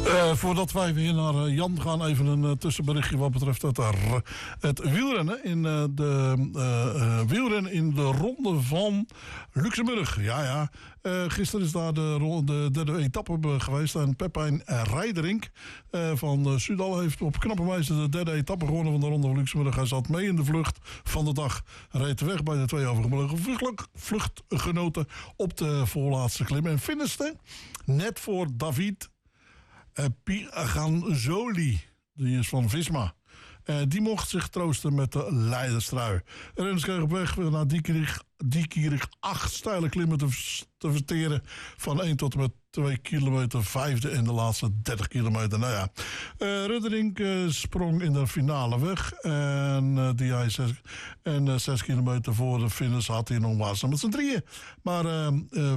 Voordat wij weer naar Jan gaan, even een tussenberichtje wat betreft het wielrennen. Wielrennen in de ronde van Luxemburg. Ja. Gisteren is daar de derde etappe geweest. En Pepijn Reiderink van Sudal heeft op knappe wijze de derde etappe gewonnen van de ronde van Luxemburg. Hij zat mee in de vlucht van de dag. Reed weg bij de twee overgebleven vluchtgenoten op de voorlaatste klim. En finishte net voor David Piganzoli, die is van Visma. Die mocht zich troosten met de leiderstrui. De renners kregen op weg naar Diekierig 8 steile klimmen te verteren. Van 1 tot en met 2 kilometer, vijfde en de laatste 30 kilometer. Nou ja, Rudderink sprong in de finale weg. En 6 kilometer voor de finish had hij nog maar met z'n drieën. Maar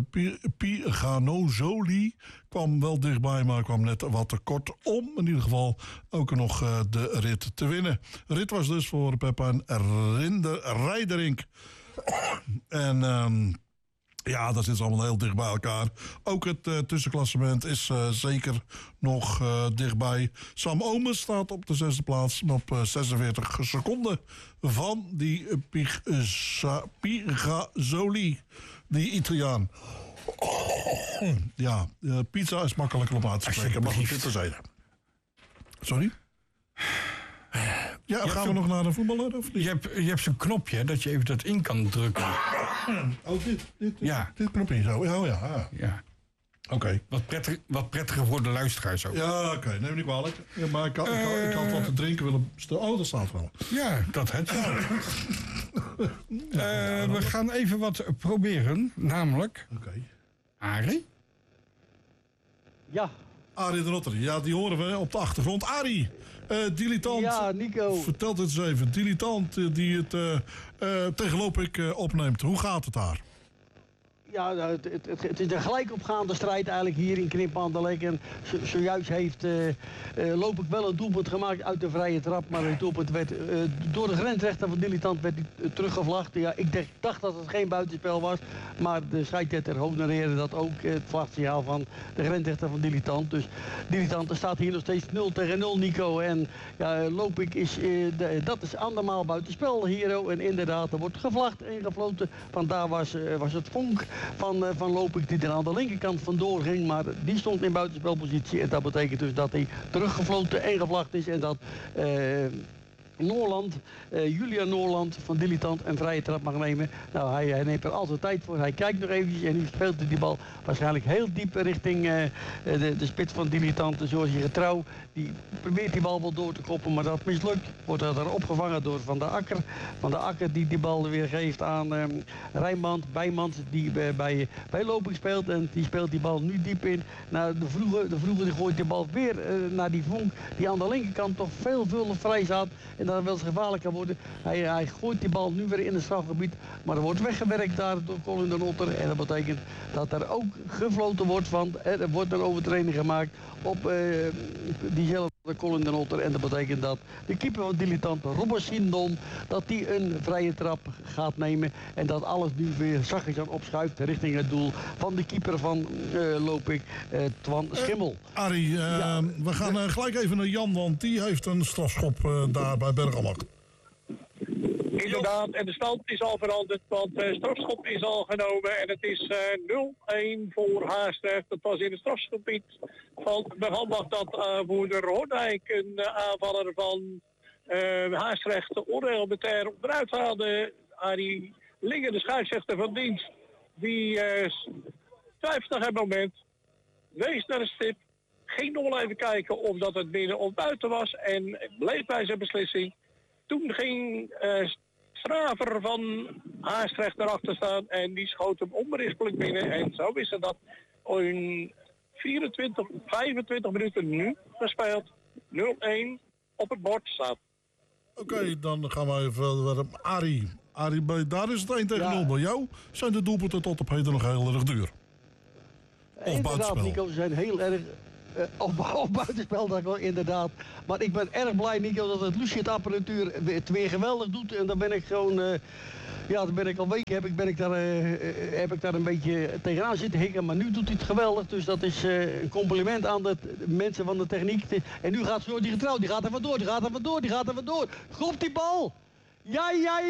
Piganzoli kwam wel dichtbij, maar kwam net wat te kort om in ieder geval ook nog de rit te winnen. De rit was dus voor Pepijn Reiderink. En ja, dat zit allemaal heel dicht bij elkaar. Ook het tussenklassement is zeker nog dichtbij. Sam Oomen staat op de 6e plaats op 46 seconden van die Piganzoli, die Italiaan. Ja, pizza is makkelijker om uit te spreken, maar goed, dit terzijde. Sorry? Ja, gaan we nog naar de voetballer? Of niet? Je hebt zo'n knopje dat je even dat in kan drukken. Oh, dit knopje zo. Oh, ja. Oké. Wat prettiger voor de luisteraars ook. Ja, oké. Neem me niet kwalijk. Ja, maar ik had wat te drinken willen stellen. Oh, dat staat wel. Ja, dat het. We gaan even wat proberen. Namelijk... Oké. Arie? Ja. Arie de Rotter. Ja, die horen we op de achtergrond. Arie, dilettant. Ja, Nico. Vertel het eens even. Dilettant die het tegen Lopik opneemt. Hoe gaat het daar? Ja, het is een gelijk opgaande strijd eigenlijk hier in Knip-Anderlecht. En zojuist heeft Lopik wel een doelpunt gemaakt uit de vrije trap. Maar het doelpunt werd door de grensrechter van Dilettant teruggevlacht. Ja, ik dacht dat het geen buitenspel was. Maar de scheidsrechter honoreerde dat ook, het vlagsignaal van de grensrechter van Dilettant. Dus Dilettant staat hier nog steeds 0-0, Nico. En ja, Lopik is, dat is andermaal buitenspel, Hero. En inderdaad, er wordt gevlacht en gefloten. Vandaar was het vonk van Lopik die er aan de linkerkant vandoor ging, maar die stond in buitenspelpositie en dat betekent dus dat hij teruggefloten en gevlacht is en dat Julian Noorland van Dilettant een vrije trap mag nemen. Nou, hij neemt er altijd tijd voor. Hij kijkt nog eventjes en nu speelt hij die bal waarschijnlijk heel diep richting de spits van Dilettant. Zoals je Getrouw, die probeert die bal wel door te koppen, maar dat mislukt. Wordt er opgevangen door Van der Akker. Van der Akker die die bal weer geeft aan Bijmans die bij Lopik speelt. En die speelt die bal nu diep in. Nou, de vroege die gooit die bal weer naar die vonk die aan de linkerkant toch veel vrij zat. En dat wel eens gevaarlijk kan worden. Hij gooit die bal nu weer in het strafgebied. Maar er wordt weggewerkt daar door Colin de Notter. En dat betekent dat er ook gefloten wordt. Want er wordt een overtreding gemaakt op diezelfde Colin de Notter. En dat betekent dat de keeper van Dilettant, Robert Sindon, dat die een vrije trap gaat nemen. En dat alles nu weer zachtjes aan opschuift richting het doel van de keeper van Lopik, Twan Schimmel. Arie, we gaan gelijk even naar Jan, want die heeft een strafschop daar bij Bergambacht. Inderdaad, en de stand is al veranderd, want de strafschop is al genomen en het is 0-1 voor Haastrecht. Het was in het strafschopgebied van Bergambacht dat voerder Hoordijk een aanvaller van Haastrecht onreglementair onderuit haalde. Arie Linger, de scheidsrechter van dienst, die twijfelt naar het moment, wees naar de stip, ging nog wel even kijken of dat het binnen of buiten was en bleef bij zijn beslissing. Toen ging Straver van Haastrecht erachter staan en die schoot hem onberispelijk binnen. En zo is het dat in 25 minuten nu gespeeld 0-1 op het bord staat. Oké, dan gaan we even Arie. Arie, daar is het 1-0 bij jou. Zijn de doelpunten tot op heden nog heel erg duur? Of buitenspel? Nico, ze zijn heel erg... Op buitenspel, dat wel inderdaad. Maar ik ben erg blij, Nico, dat het Lucid apparatuur het weer geweldig doet. En dan ben ik gewoon Ja, dan ben ik al weken heb ik daar een beetje tegenaan zitten hikken. Maar nu doet hij het geweldig. Dus dat is een compliment aan de mensen van de techniek. En nu gaat Jordi Getrouw. Die gaat er vandoor. Gropt die bal. Ja.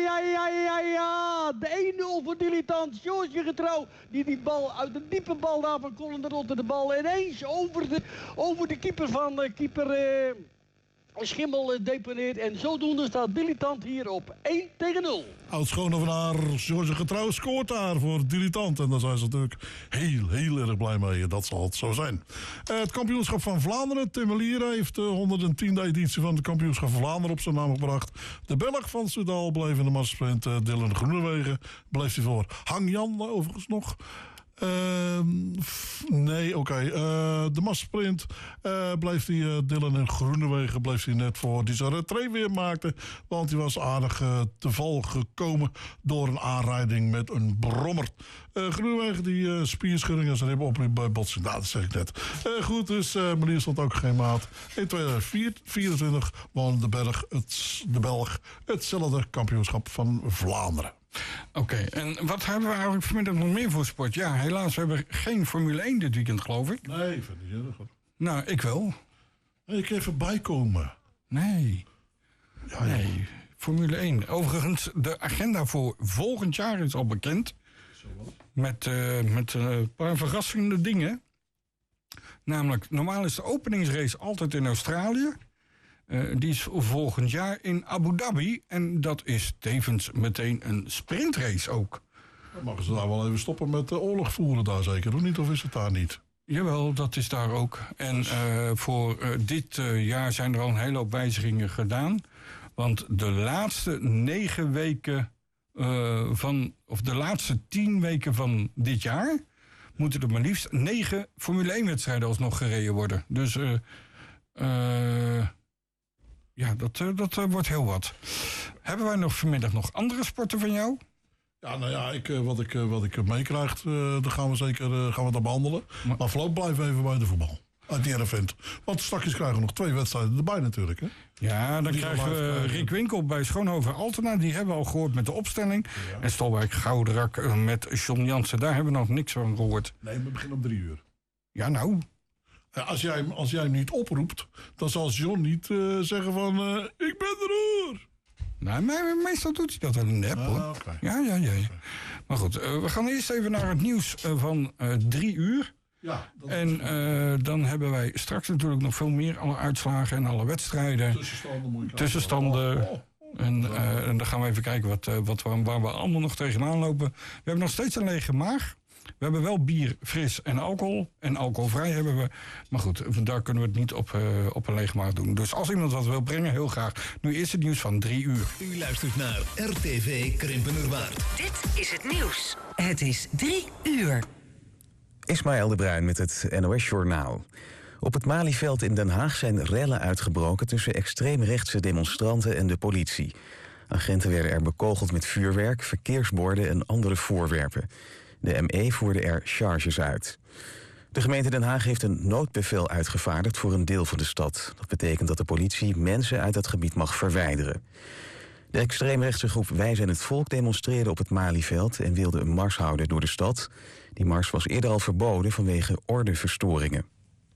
De 1-0 voor Dilettant. Jordi Getrouw. Die bal uit de diepe bal daar van Colin de Rotte. De bal ineens over de keeper van Schimmel deponeert. En zodoende staat Dilettant hier op 1-0. Oud-schoonevenaar George Getrouw scoort daar voor Dilettant. En daar zijn ze natuurlijk heel erg blij mee. Dat zal het zo zijn. Het kampioenschap van Vlaanderen. Tim Melier heeft de 110e editie van het kampioenschap van Vlaanderen op zijn naam gebracht. De Belg van Soudal bleef in de massasprint. Dylan Groenewegen bleef hij voor. Hang Jan overigens nog. De massasprint bleef hij, Dylan en Groenewegen bleef hij net voor. Die zijn retreat weer maakte, want hij was aardig te val gekomen door een aanrijding met een brommer. Groenewegen die spierschudding en zijn ribben opliep bij botsing. Nou, dat zeg ik net. Goed, dus Melier stond ook geen maat. In 2024 won de Belg hetzelfde kampioenschap van Vlaanderen. Oké, en wat hebben we eigenlijk vanmiddag nog meer voor sport? Ja, helaas, we hebben geen Formule 1 dit weekend, geloof ik. Nee, ik vind het niet erg. Nou, ik wel. Ik kan even bijkomen. Nee. Ja. Nee, Formule 1. Overigens, de agenda voor volgend jaar is al bekend. Met een paar verrassende dingen. Namelijk, normaal is de openingsrace altijd in Australië. Die is volgend jaar in Abu Dhabi. En dat is tevens meteen een sprintrace ook. Dan mogen ze daar wel even stoppen met oorlog voeren daar zeker, of niet? Of is het daar niet? Jawel, dat is daar ook. En voor dit jaar zijn er al een hele hoop wijzigingen gedaan. Want de laatste 9 weken de laatste 10 weken van dit jaar moeten er maar liefst 9 Formule 1 wedstrijden alsnog gereden worden. Dus dat wordt heel wat. Hebben wij nog vanmiddag nog andere sporten van jou? Ja, nou ja, wat ik meekrijg, dan gaan we dat behandelen. Maar voorlopig blijven we even bij de voetbal. Uit die event. Want straks krijgen we nog 2 wedstrijden erbij natuurlijk. Hè? Ja, dan krijgen we Rick Winkel bij Schoonhoven Altena. Die hebben we al gehoord met de opstelling. Ja. En Stolwijk Gouderak met John Jansen. Daar hebben we nog niks van gehoord. Nee, we beginnen om 3 uur. Ja, nou. Als jij hem niet oproept, dan zal John niet zeggen van... ik ben er hoor. Nou, meestal doet hij dat wel in de app, hoor. Okay. Ja. Maar goed, we gaan eerst even naar het nieuws van 3 uur. Ja, dan hebben wij straks natuurlijk nog veel meer. Alle uitslagen en alle wedstrijden. Tussenstanden. En dan gaan we even kijken waar we allemaal nog tegenaan lopen. We hebben nog steeds een lege maag. We hebben wel bier, fris en alcohol. En alcoholvrij hebben we. Maar goed, daar kunnen we het niet op een lege maag doen. Dus als iemand wat wil brengen, heel graag. Nu is het nieuws van 3 uur. U luistert naar RTV Krimpenerwaard. Dit is het nieuws. Het is 3 uur. Ismaël de Bruin met het NOS-journaal. Op het Malieveld in Den Haag zijn rellen uitgebroken tussen extreemrechtse demonstranten en de politie. Agenten werden er bekogeld met vuurwerk, verkeersborden en andere voorwerpen. De ME voerde er charges uit. De gemeente Den Haag heeft een noodbevel uitgevaardigd voor een deel van de stad. Dat betekent dat de politie mensen uit dat gebied mag verwijderen. De extreemrechtse groep Wij zijn het Volk demonstreerde op het Malieveld en wilde een mars houden door de stad. Die mars was eerder al verboden vanwege ordeverstoringen.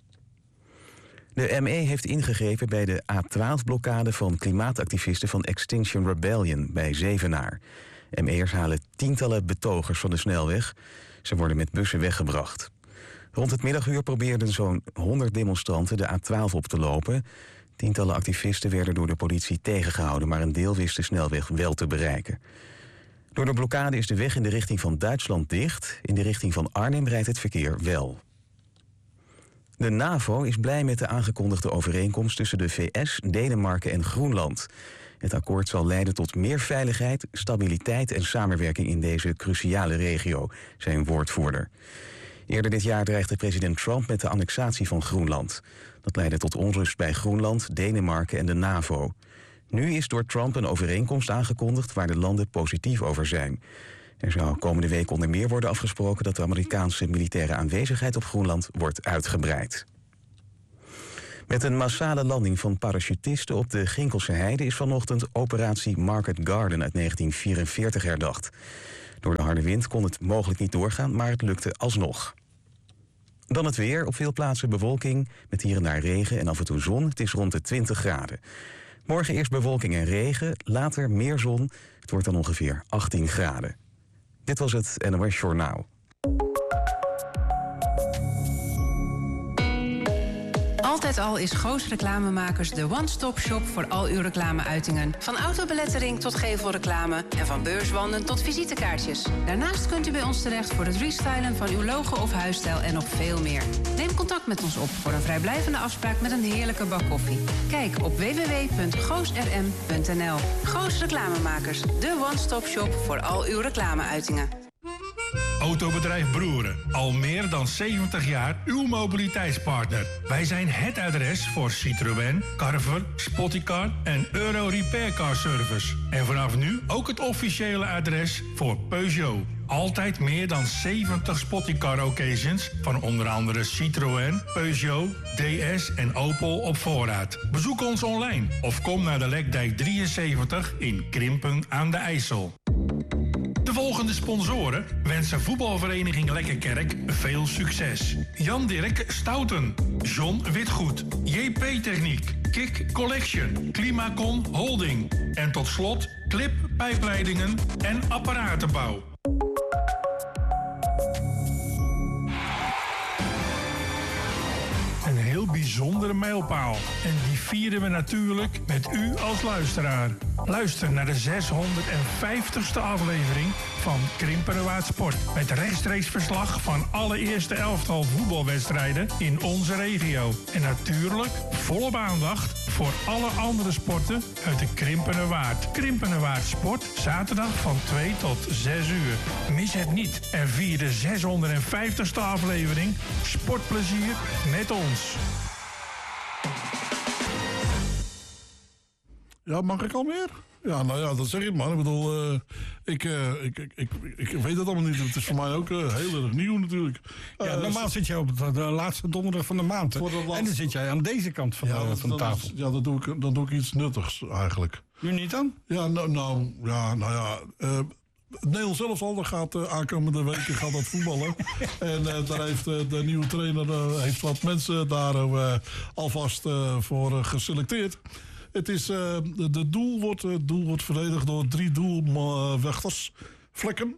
De ME heeft ingegrepen bij de A12-blokkade van klimaatactivisten van Extinction Rebellion bij Zevenaar. ME'ers halen tientallen betogers van de snelweg. Ze worden met bussen weggebracht. Rond het middaguur probeerden zo'n 100 demonstranten de A12 op te lopen. Tientallen activisten werden door de politie tegengehouden, maar een deel wist de snelweg wel te bereiken. Door de blokkade is de weg in de richting van Duitsland dicht. In de richting van Arnhem rijdt het verkeer wel. De NAVO is blij met de aangekondigde overeenkomst tussen de VS, Denemarken en Groenland. Het akkoord zal leiden tot meer veiligheid, stabiliteit en samenwerking in deze cruciale regio, zei een woordvoerder. Eerder dit jaar dreigde president Trump met de annexatie van Groenland. Dat leidde tot onrust bij Groenland, Denemarken en de NAVO. Nu is door Trump een overeenkomst aangekondigd waar de landen positief over zijn. Er zou komende week onder meer worden afgesproken dat de Amerikaanse militaire aanwezigheid op Groenland wordt uitgebreid. Met een massale landing van parachutisten op de Ginkelse Heide is vanochtend operatie Market Garden uit 1944 herdacht. Door de harde wind kon het mogelijk niet doorgaan, maar het lukte alsnog. Dan het weer. Op veel plaatsen bewolking, met hier en daar regen en af en toe zon. Het is rond de 20 graden. Morgen eerst bewolking en regen, later meer zon. Het wordt dan ongeveer 18 graden. Dit was het NOS Journaal. Altijd al is Goos Reclamemakers de one-stop-shop voor al uw reclameuitingen. Van autobelettering tot gevelreclame en van beurswanden tot visitekaartjes. Daarnaast kunt u bij ons terecht voor het restylen van uw logo of huisstijl en nog veel meer. Neem contact met ons op voor een vrijblijvende afspraak met een heerlijke bak koffie. Kijk op www.goosrm.nl. Goos Reclamemakers, de one-stop-shop voor al uw reclameuitingen. Autobedrijf Broeren. Al meer dan 70 jaar uw mobiliteitspartner. Wij zijn het adres voor Citroën, Carver, Spottycar en Euro Repair Car Service. En vanaf nu ook het officiële adres voor Peugeot. Altijd meer dan 70 Spottycar occasions van onder andere Citroën, Peugeot, DS en Opel op voorraad. Bezoek ons online of kom naar de Lekdijk 73 in Krimpen aan de IJssel. De volgende sponsoren wensen voetbalvereniging Lekkerkerk veel succes. Jan-Dirk Stouten, John Witgoed, JP Techniek, Kik Collection, Climacon Holding. En tot slot Clip Pijpleidingen en Apparatenbouw. Een heel bijzondere mijlpaal. En die vieren we natuurlijk met u als luisteraar. Luister naar de 650ste aflevering van Krimpenerwaard Sport. Met rechtstreeks verslag van alle eerste elftal voetbalwedstrijden in onze regio. En natuurlijk volop aandacht voor alle andere sporten uit de Krimpenerwaard. Krimpenerwaard Sport, zaterdag van 2 tot 6 uur. Mis het niet en vier de 650ste aflevering Sportplezier met ons. Ja, mag ik alweer? Ja, nou ja, dat zeg ik maar. Ik bedoel, ik weet het allemaal niet. Het is voor mij ook heel erg nieuw natuurlijk. Ja, normaal zit jij op de laatste donderdag van de maand. En dan zit jij aan deze kant van de tafel. Ja, dan doe ik iets nuttigs eigenlijk. Nu niet dan? Ja, nou ja. Nederland zelf al, gaat aankomende weken gaat dat voetballen. En daar heeft de nieuwe trainer heeft wat mensen daar alvast voor geselecteerd. Het is, het doel wordt verdedigd door 3 doelwachters. Vlekken,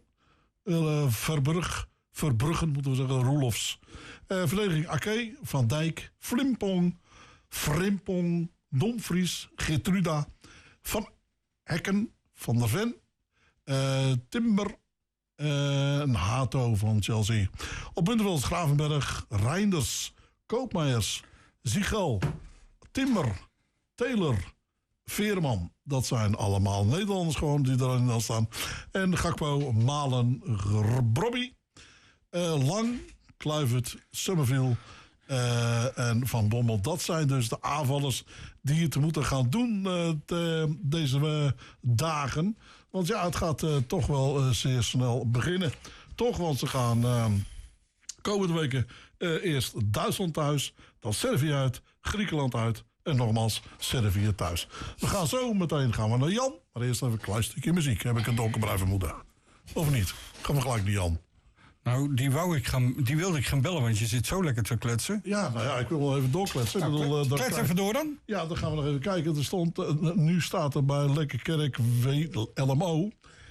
Verbruggen moeten we zeggen, Roelofs. Verdediging Ake, Van Dijk, Frimpong, Dumfries, Geertruida, Van Hekken, Van der Ven, Timber en Hato van Chelsea. Op middenveld Gravenberg, Reinders, Koopmeijers, Ziegel, Timber, Taylor, Veerman. Dat zijn allemaal Nederlanders gewoon die erin staan. En Gakpo, Malen, Brobby, Lang, Kluivert, Summerville en Van Bommel. Dat zijn dus de aanvallers die het moeten gaan doen deze dagen. Want ja, het gaat toch wel zeer snel beginnen. Toch, want ze gaan komende weken eerst Duitsland thuis, dan Servië uit, Griekenland uit en nogmaals Servië thuis. We gaan zo meteen naar Jan, maar eerst even een klein stukje muziek. Heb ik een donkerbruin vermoeden. Of niet? Gaan we gelijk naar Jan. Nou, die wilde ik gaan bellen, want je zit zo lekker te kletsen. Ja, nou ja, ik wil wel even doorkletsen. Nou, klets even door dan? Ja, dan gaan we nog even kijken. Nu staat er bij Lekkerkerk LMO.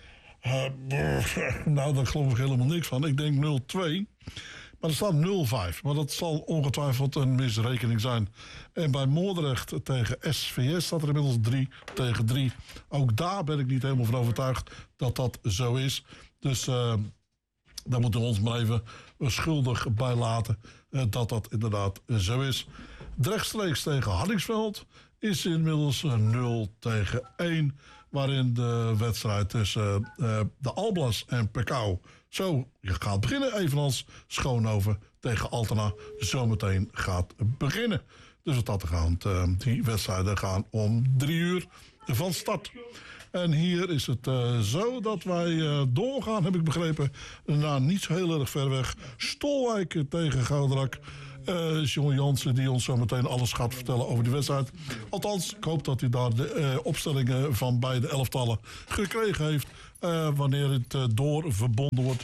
Nou, daar geloof ik helemaal niks van. Ik denk 0-2. Maar er staat 0-5. Maar dat zal ongetwijfeld een misrekening zijn. En bij Moordrecht tegen SVS staat er inmiddels 3-3. Ook daar ben ik niet helemaal van overtuigd dat dat zo is. Dus daar moeten we ons maar even schuldig bij laten dat dat inderdaad zo is. Rechtstreeks tegen Hardingsveld is inmiddels 0-1. Waarin de wedstrijd tussen de Alblas en Pekau zo gaat beginnen. Evenals Schoonhoven tegen Altena zometeen gaat beginnen. Dus wat dat gaat, die wedstrijden gaan om 3 uur van start. En hier is het zo dat wij doorgaan, heb ik begrepen, naar niet zo heel erg ver weg. Stolwijk tegen Goudrak. John Jansen, die ons zo meteen alles gaat vertellen over die wedstrijd. Althans, ik hoop dat hij daar de opstellingen van beide elftallen gekregen heeft. Wanneer het doorverbonden wordt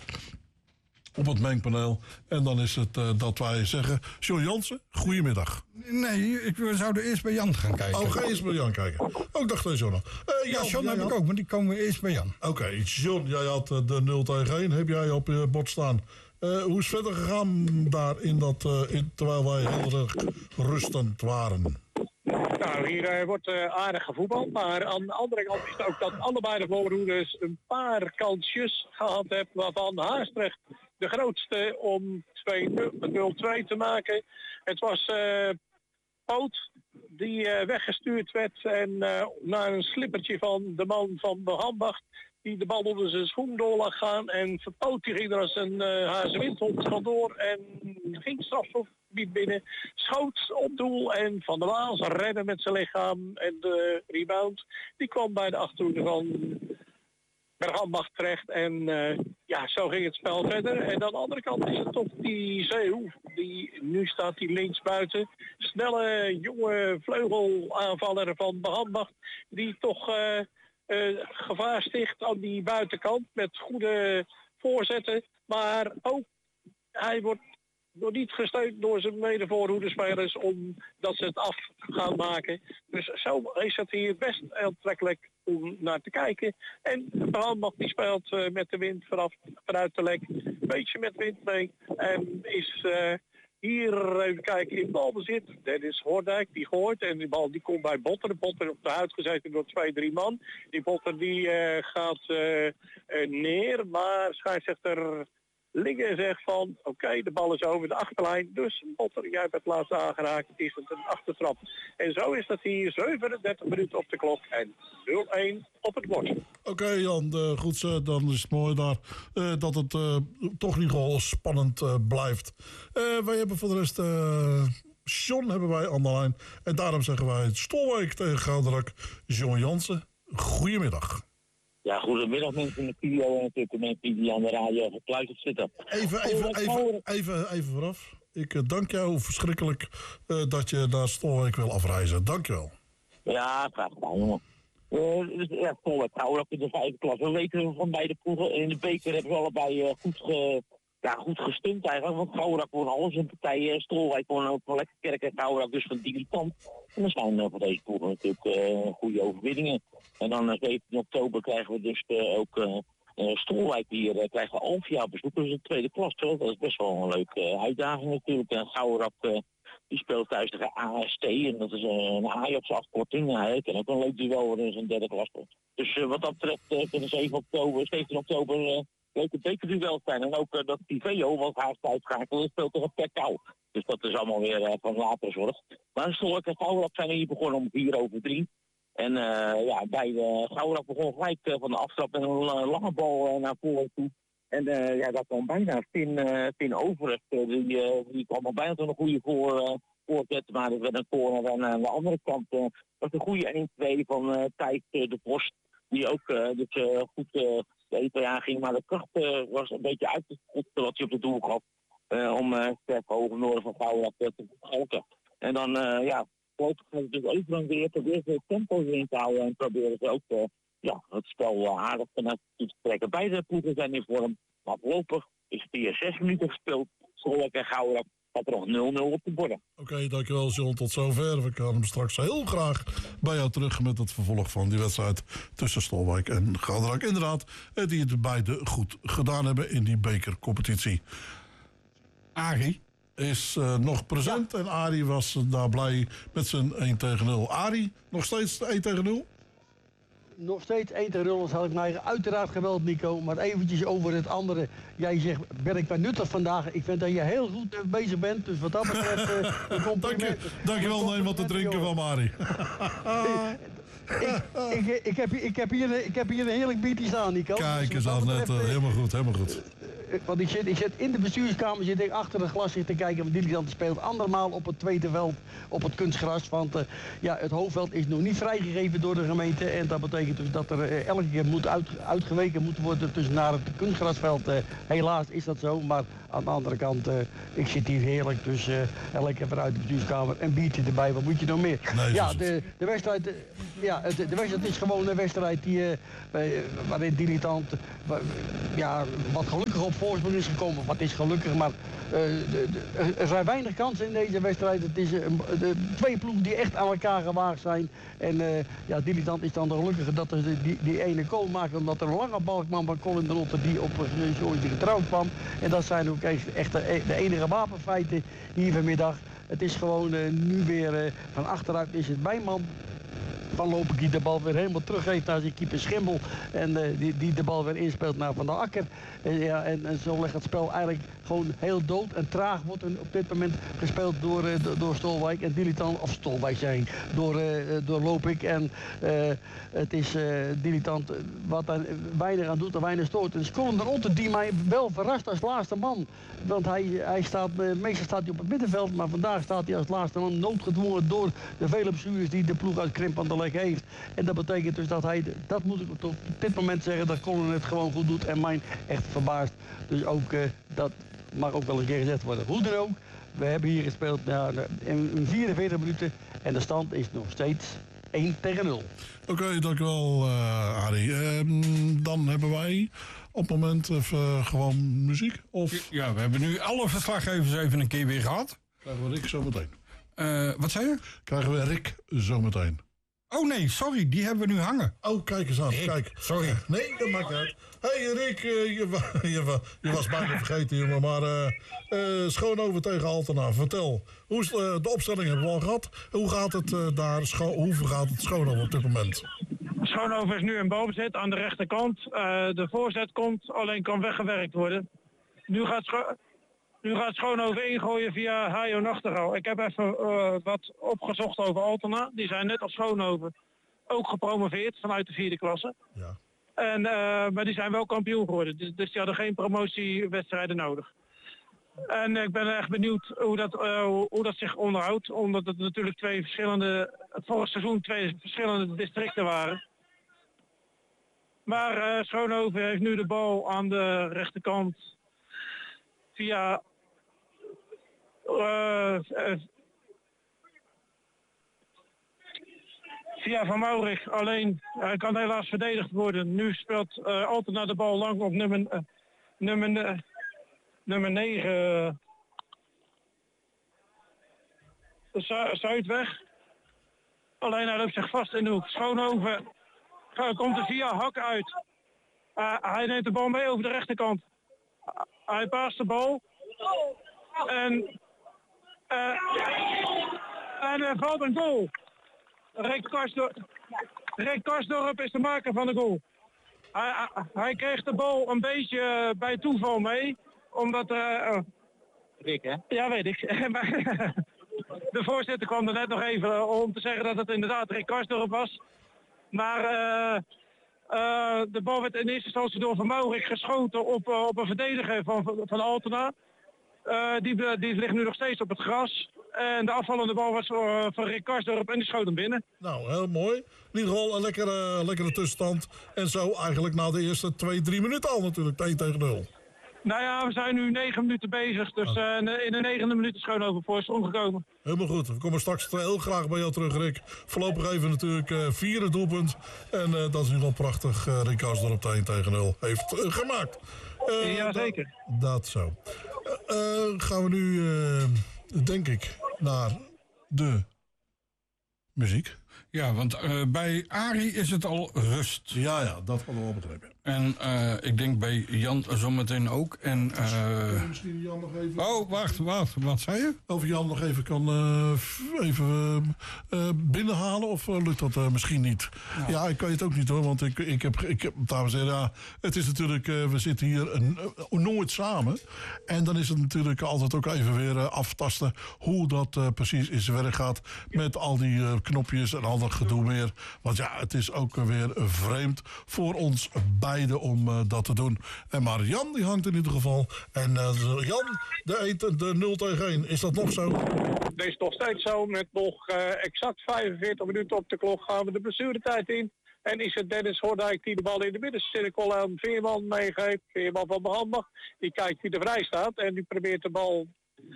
op het mengpaneel. En dan is het dat wij zeggen, John Jansen, goedemiddag. Nee, we zouden eerst bij Jan gaan kijken. Oh, ga eerst bij Jan kijken. Oh, ik dacht John. John heb ik ook, maar die komen we eerst bij Jan. Oké, John, jij had de 0-1. Heb jij op je bord staan? Hoe is het verder gegaan daar terwijl wij heel erg rustend waren? Nou, hier wordt aardig gevoetbald. Maar aan de andere kant is het ook dat allebei de voorhoeders een paar kansjes gehad hebben. Waarvan Haastrecht de grootste om 0-2 te maken. Het was Poot die weggestuurd werd. En naar een slippertje van de man van de Hambacht. Die de bal onder zijn schoen door lag gaan. En Verpoot die ging er als een hazenwindhond vandoor. En ging strafschopgebied binnen. Schoot op doel. En Van der Waals redde met zijn lichaam. En de rebound die kwam bij de achterhoede van Bergambacht terecht. En zo ging het spel verder. En aan de andere kant is het toch die Zeeuw. Nu staat hij links buiten. Snelle, jonge vleugelaanvaller van Bergambacht. Die toch gevaar sticht aan die buitenkant met goede voorzetten. Maar ook hij wordt nog niet gesteund door zijn mede-voorhoederspelers omdat ze het af gaan maken. Dus zo is het hier best aantrekkelijk om naar te kijken. En Bergambacht die speelt met de wind vanuit de lek. Een beetje met wind mee. En is hier even kijken in balbezit. Dennis Hoordijk die gooit en die bal die komt bij Botter. De Botter op de huid gezeten door 2-3 man. Die Botter die gaat neer, maar scheidsrechter Liggen zegt van oké, de bal is over de achterlijn. Dus Botter, jij bent laatst aangeraakt, is het een achtertrap. En zo is dat hier 37 minuten op de klok en 0-1 op het bord. Oké, Jan, goed zo. Dan is het mooi daar dat het toch niet gewoon spannend blijft. Wij hebben voor de rest John hebben wij aan de lijn. En daarom zeggen wij Stolwijk tegen Gouderak. John Jansen, goedemiddag. Ja, goedemiddag mensen in de studio en natuurlijk de mensen die aan de radio gekluisterd zitten. Even vooraf. Ik dank jou verschrikkelijk dat je naar Stolwijk wil afreizen. Dank je wel. Ja, graag gedaan, jongen. Ja, Stolwijk, Gouderak in de 5e klas. We weten van beide ploegen. In de beker hebben we allebei goed gestumd eigenlijk. Want Gouderak won alles een partij. Stolwijk won ook wel lekker Kerk en Gouderak dus van dilettant. En dan zijn voor deze ploegen natuurlijk goede overwinningen. En dan 17 oktober krijgen we dus ook Stolwijk hier. Krijgen we Alfia op bezoek. Dus de 2e klas. Dat is best wel een leuke uitdaging natuurlijk. En Gouderak die speelt thuis tegen AST. En dat is een Ajax-afkorting. Ja, hij kan ook een leuk duel worden in zijn 3e klas. Dus wat dat betreft kunnen 17 oktober leuke bekerduel zijn. En ook dat Tiveo, wat haast uitschakelen, speelt tegen Pekau. Dus dat is allemaal weer van later zorg. Maar Stolwijk en Gouderak zijn hier begonnen om 4-3. En beide Gouderak begon gelijk van de aftrap met een lange bal naar voren toe. En dat kwam bijna Finn Overig. Die kwam al bijna tot een goede voorzet. Maar er werd een corner. En aan de andere kant was een goede 1-2 van Thijs de Post. Die ook goed de EPA aanging. Maar de kracht was een beetje uitgeschoten wat hij op het doel gaf. Om Stef Hoogenoorden van Gouderak te vergelijken. En dan Poot gaat dus overal weer proberen het tempo erin te houden. En proberen ze ook het spel aardig vanuit te trekken. Beide ploegen zijn in vorm. Maar voorlopig is het hier 6 minuten gespeeld. Stolwijk en Gouderak gaat er nog 0-0 op de borden. Oké, dankjewel John. Tot zover. We gaan hem straks heel graag bij jou terug met het vervolg van die wedstrijd tussen Stolwijk en Gouderak. Inderdaad, die het beide goed gedaan hebben in die bekercompetitie. Arie is nog present en Arie was daar blij met zijn 1-0. Arie, nog steeds 1-0? Nog steeds 1-0, dat had ik mij uiteraard geweld, Nico. Maar eventjes over het andere. Jij zegt, ben ik bij nuttig vandaag? Ik vind dat je heel goed bezig bent. Dus wat dat betreft, een compliment. Dankjewel, neem wat te drinken van Arie. Ik heb hier een heerlijk biertje staan, Nico. Kijk eens aan, net helemaal goed. Want ik zit in de bestuurskamer, zit ik achter het glas te kijken. Want Dilettant speelt andermaal op het tweede veld, op het kunstgras. Want het hoofdveld is nog niet vrijgegeven door de gemeente. En dat betekent dus dat er elke keer uitgeweken moet worden dus naar het kunstgrasveld. Helaas is dat zo, maar aan de andere kant, ik zit hier heerlijk. Dus lekker vanuit de bestuurskamer, een biertje erbij. Wat moet je nog meer? Nee, ja, de wedstrijd, de wedstrijd is gewoon een wedstrijd die, waarin Dilettant wat gelukkig op voorsprong is gekomen. Wat is gelukkig, maar er zijn weinig kansen in deze wedstrijd. Het is twee ploegen die echt aan elkaar gewaagd zijn. En Dilettant is dan de gelukkige dat er die ene goal maakt. Omdat er een lange bal kwam van Colin de Notte die op George getrouwd kwam. En dat zijn ook echt de enige wapenfeiten hier vanmiddag. Het is gewoon nu weer van achteruit is het Bijman. Van Lopekie de bal weer helemaal teruggeeft naar zijn keeper Schimmel. En die de bal weer inspeelt naar Van der Akker. En zo legt het spel eigenlijk gewoon heel dood en traag wordt op dit moment gespeeld door Stolwijk en Dilettant, of Stolwijk zijn, door Lopik. En het is Dilettant wat daar weinig aan doet en weinig stoort. En Colin de Notte die mij wel verrast als laatste man. Want hij staat, meestal staat hij op het middenveld, maar vandaag staat hij als laatste man noodgedwongen door de vele blessures die de ploeg uit Krimp aan de leg heeft. En dat betekent dus dat moet ik op dit moment zeggen, dat Colin het gewoon goed doet en mij echt verbaast. Dus ook dat mag ook wel een keer gezegd worden. Hoe dan ook, we hebben hier gespeeld in 44 minuten en de stand is nog steeds 1-0. Oké, dankjewel Arie. Dan hebben wij op het moment even gewoon muziek. Of Ja, we hebben nu alle verslaggevers even een keer weer gehad. krijgen we Rick zometeen? Wat zei je? Krijgen we Rick zometeen? Oh nee, sorry, die hebben we nu hangen. Oh, kijk eens aan. Rick, Kijk. sorry. Nee, dat maakt niet uit. Hé Rick, je was bijna vergeten, jongen. Maar Schoonhoven tegen Altena. Vertel, hoe is de opstelling hebben we al gehad? Hoe gaat het daar? Hoe gaat het Schoonhoven op dit moment? Schoonhoven is nu in balbezit aan de rechterkant. De voorzet komt, alleen kan weggewerkt worden. Nu gaat Schoonhoven ingooien via Hajo Nachtegaal. Ik heb even wat opgezocht over Altena. Die zijn net als Schoonhoven ook gepromoveerd vanuit de 4e klasse. Ja. Maar die zijn wel kampioen geworden. Dus die hadden geen promotiewedstrijden nodig. En ik ben echt benieuwd hoe dat zich onderhoudt. Omdat het natuurlijk vorig seizoen twee verschillende districten waren. Maar Schoonhoven heeft nu de bal aan de rechterkant via Van Maurik. Alleen hij kan helaas verdedigd worden. Nu speelt Altena de bal lang op nummer 9 Zuidweg. Alleen hij loopt zich vast in de hoek. Schoonhoven komt er via Hak uit. Hij neemt de bal mee over de rechterkant. Hij paast de bal. En er valt een goal. Rick Karsdorp is de maker van de goal. Hij kreeg de bal een beetje bij toeval mee. Omdat... Rick, hè? Ja, weet ik. De voorzitter kwam er net nog even om te zeggen dat het inderdaad Rick Karsdorp was. Maar de bal werd in eerste instantie door Van Maurik geschoten op een verdediger van Altena. Die ligt nu nog steeds op het gras. En de afvallende bal was van Rick Karsdorp en die schoot hem binnen. Nou, heel mooi. In ieder geval een lekkere tussenstand. En zo eigenlijk na de eerste 2-3 minuten al natuurlijk 1-0. Nou ja, we zijn nu 9 minuten bezig. Dus in de 9e minuut is Schoonhoven voorsprong gekomen. Helemaal goed. We komen straks heel graag bij jou terug, Rick. Voorlopig even natuurlijk 4e doelpunt. En dat is nu wel prachtig. Rick Karsdorp op 1-0 heeft gemaakt. Ja, zeker. Dat zo. Gaan we nu, denk ik, naar de muziek. Ja, want bij Arie is het al rust. Ja, dat hadden we al begrepen. En ik denk bij Jan zometeen ook. En, misschien Jan nog even... Oh, wacht, wat zei je? Of Jan nog even kan binnenhalen of lukt dat misschien niet? Nou. Ja, ik kan het ook niet hoor, want ik heb dames en heren, ja, het is natuurlijk, we zitten hier nooit samen. En dan is het natuurlijk altijd ook even weer aftasten hoe dat precies in zijn werk gaat. Met al die knopjes en ander gedoe meer. Want ja, het is ook weer vreemd voor ons beiden om dat te doen. En maar Jan, die hangt in ieder geval. En Jan, de 0-1. Is dat nog zo? Dat is nog steeds zo. Met nog exact 45 minuten op de klok gaan we de blessuretijd in. En is het Dennis Hoordijk die de bal in de middencirkel aan Veerman meegeeft. Veerman van Behandig. Die kijkt wie er vrij staat. En die probeert de bal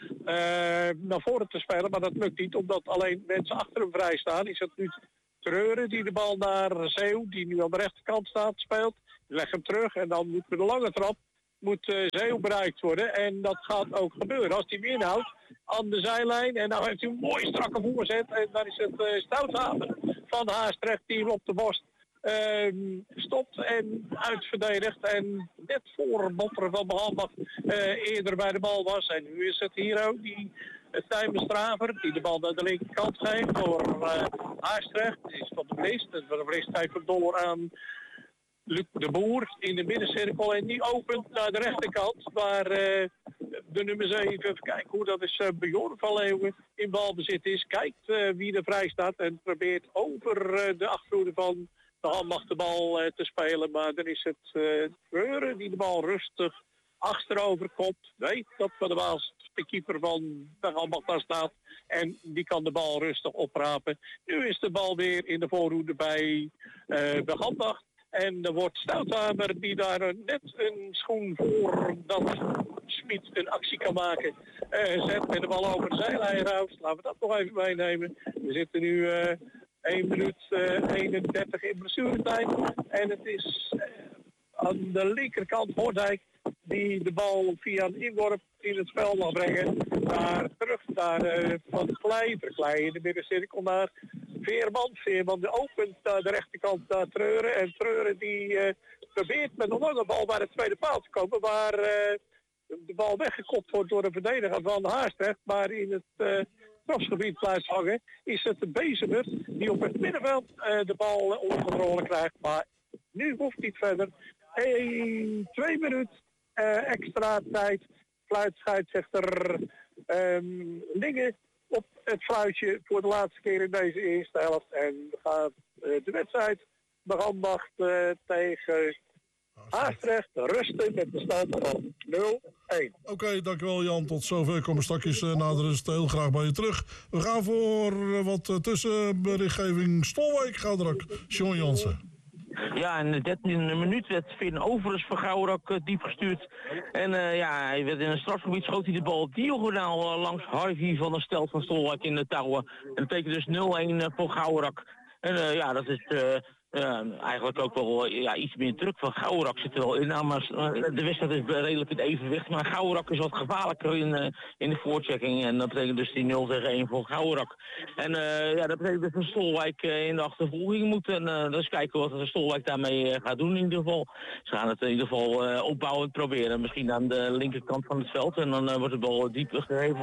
naar voren te spelen. Maar dat lukt niet, omdat alleen mensen achter hem vrij staan. Is het nu Treuren die de bal naar Zeeuw, die nu aan de rechterkant staat, speelt. Leg hem terug en dan moet met de lange trap Zeeuw bereikt worden. En dat gaat ook gebeuren. Als hij hem inhoudt aan de zijlijn. En nou heeft hij een mooie strakke voorzet. En dan is het Stouthaven van Haastrecht die hem op de borst stopt en uitverdedigt. En net voor Botter van Behandig eerder bij de bal was. En nu is het Hero, Tijmen Straver, die de bal naar de linkerkant geeft voor Haastrecht. Is van de Vlees. Van de Vlees geeft hem door aan Luc de Boer in de middencirkel. En die opent naar de rechterkant. Waar de nummer 7, even kijken hoe dat is, Bjorn van Leeuwen in balbezit is. Kijkt wie er vrij staat en probeert over de achterhoede van de Handbach de bal te spelen. Maar dan is het Treuren die de bal rustig achterover komt. Weet dat Van de Waals de keeper van de Handbach daar staat. En die kan de bal rustig oprapen. Nu is de bal weer in de voorhoede bij de Handbach. En er wordt Stouthamer die daar net een schoen voor dat Smit een actie kan maken. Zet met de bal over de zijlijn raast. Laten we dat nog even meenemen. We zitten nu 1 minuut 31 in blessuretijd. En het is aan de linkerkant Hoordijk die de bal via een inworp in het spel mag brengen. Daar terug naar Van Verkleij in de middencirkel naar Veerman. Veerman opent naar de rechterkant naar Treuren. En Treuren die probeert met een lange bal bij de tweede paal te komen. Waar de bal weggekopt wordt door de verdediger van Haastrecht. Maar in het strafgebied blijft hangen. Is het de Bezemer die op het middenveld de bal oncontrole krijgt. Maar nu hoeft niet verder. 2 minuten extra tijd. Fluitscheidsrechter Lingen op het fluitje voor de laatste keer in deze eerste helft. En gaat de wedstrijd Behandigd tegen Haastrecht rusten met de stand van 0-1. Oké, dankjewel Jan. Tot zover. Komen straks na de rust heel graag bij je terug. We gaan voor wat tussenberichtgeving Stolwijk. Gouderak, Sean Jansen. Ja, in de 13e minuut werd Finn Overes voor Gouderak diep gestuurd. En hij werd in een strafgebied, schoot hij de bal diagonaal langs Harvey van der Stelt van Stolwijk in de touwen. En dat betekent dus 0-1 voor Gouderak. En dat is eigenlijk ook wel iets meer druk van Gouderak zit er wel in. Nou, maar de wedstrijd is redelijk in evenwicht. Maar Gouderak is wat gevaarlijker in de voorchecking. En dat betekent dus die 0-1 voor Gouderak. En dat betekent dat de Stolwijk in de achtervolging moet. En dus kijken wat de Stolwijk daarmee gaat doen in ieder geval. Ze gaan het in ieder geval opbouwend proberen. Misschien aan de linkerkant van het veld. En dan wordt de bal diep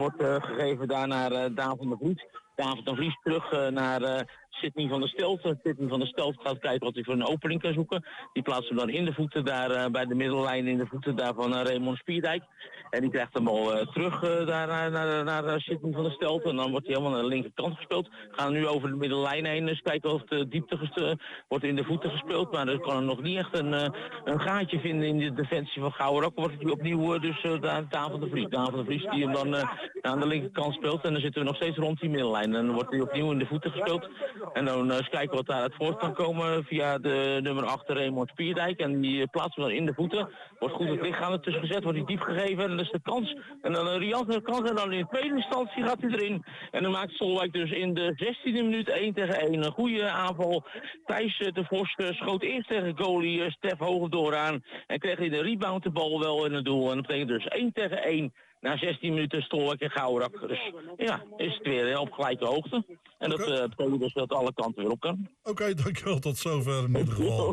gegeven daar naar Daan van der Vliet. Daan van Vlies terug naar Sidney van der Stelt. Sidney van der Stelt gaat kijken wat hij voor een opening kan zoeken. Die plaatst hem dan in de voeten daar bij de middellijn in de voeten daar van Raymond Spierdijk. En die krijgt hem al terug daar naar Sidney van der Stelt. En dan wordt hij helemaal naar de linkerkant gespeeld. Gaan nu over de middellijn heen. Dus kijken of de diepte wordt in de voeten gespeeld. Maar er kan er nog niet echt een gaatje vinden in de defensie van Gouderak. Wordt het opnieuw dus Daan van der Vries. Daan van der Vries die hem dan aan de linkerkant speelt. En dan zitten we nog steeds rond die middellijn. En dan wordt hij opnieuw in de voeten gespeeld. En dan eens kijken wat daaruit voort kan komen via de nummer 8 Raymond Spierdijk. En die plaatsen we dan in de voeten. Wordt goed het lichaam ertussen gezet, wordt hij diep gegeven. En dat is de kans. En dan een riante kans. En dan in de tweede instantie gaat hij erin. En dan maakt Stolwijk dus in de 16e minuut 1-1. Een goede aanval. Thijs de Vos schoot eerst tegen goalie Stef Hogendoor aan. En kreeg hij de rebound de bal wel in het doel. En dat betekent dus 1-1. Na 16 minuten Stolwijk en Gouderak. Dus ja, is het weer op gelijke hoogte. En dat betekent dus dat alle kanten weer op kan. Oké, dankjewel. Tot zover in ieder geval.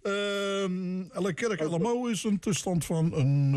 Ellekerk LMO is een tussenstand van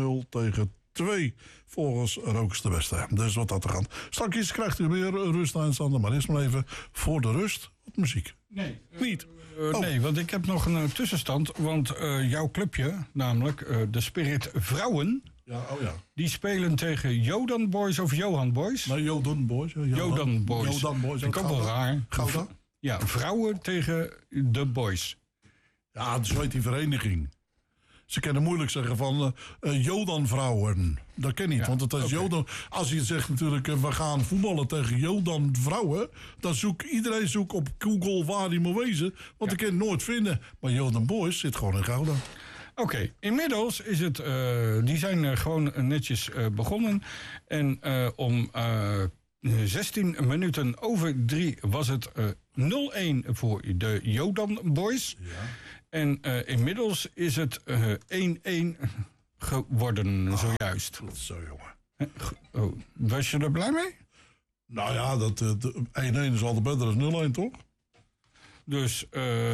0-2 volgens Rookers de Beste. Dus wat dat er gaat. Straks krijgt u weer rust aan Sander. Maar eerst maar even voor de rust wat muziek. Nee. Niet? Nee, want ik heb nog een tussenstand. Want jouw clubje, namelijk de Spirit Vrouwen... Ja, die spelen tegen Jodan Boys of Johan Boys? Nee, Jodan Boys. Jodan Boys. Jodan Boys. Vind ik ook wel raar. Gouda? Ja, vrouwen tegen de boys. Ja, zo heet die vereniging. Ze kunnen moeilijk zeggen van Jodan-vrouwen. Dat ken niet, want het is Jodan. Als je zegt natuurlijk, we gaan voetballen tegen Jodan-vrouwen... dan iedereen zoekt op Google waar die moet wezen. Want ik kan het nooit vinden. Maar Jodan-boys zit gewoon in Gouda. Oké, inmiddels is het... die zijn gewoon netjes begonnen. En om 16 minuten over 3 was het 0-1 voor de Jodan Boys. Ja. En inmiddels is het 1-1 geworden, zojuist. Dat is zo, jongen. Was je er blij mee? Nou ja, 1-1 is altijd beter dan 0-1, toch? Dus...